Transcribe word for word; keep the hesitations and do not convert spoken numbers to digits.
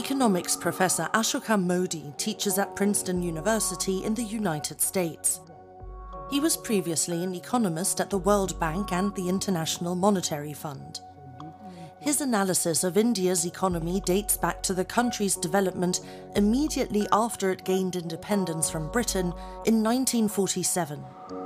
Economics professor Ashoka Mody teaches at Princeton University in the United States. He was previously an economist at the World Bank and the International Monetary Fund. His analysis of India's economy dates back to the country's development immediately after it gained independence from Britain in nineteen forty-seven.